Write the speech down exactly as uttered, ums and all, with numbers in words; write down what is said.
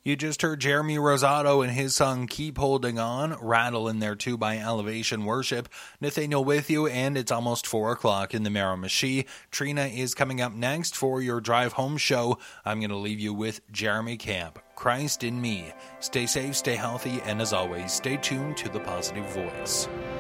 You just heard Jeremy Rosado and his song Keep Holding On, Rattle in there too by Elevation Worship. Nathaniel with you, and it's almost four o'clock in the Miramichi. Trina is coming up next for your drive home show. I'm going to leave you with Jeremy Camp, Christ in Me. Stay safe, stay healthy, and as always, stay tuned to the Positive Voice.